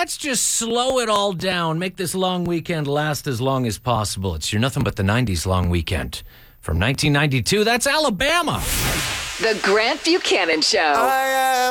let's just slow it all down. Make this long weekend last as long as possible. It's your Nothing But the 90s long weekend. From 1992, that's Alabama. The Grant Buchanan Show. I am